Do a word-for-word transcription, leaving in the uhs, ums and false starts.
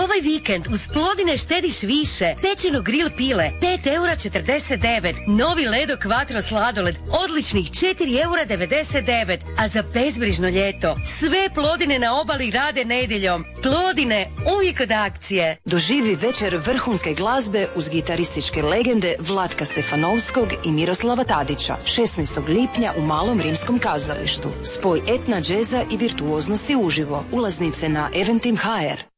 Ovaj vikend uz Plodine štediš više. Pečeno grill pile pet eura četrdeset devet. Novi Ledo Quattro sladoled odličnih četiri eura devedeset devet. A za bezbrižno ljeto sve Plodine na obali rade nedjeljom. Plodine, uvijek od akcije. Doživi večer vrhunske glazbe uz gitarističke legende Vlatka Stefanovskog i Miroslava Tadića. šesnaestog lipnja u Malom rimskom kazalištu. Spoj etna, džeza i virtuoznosti uživo. Ulaznice na Eventim точка hr.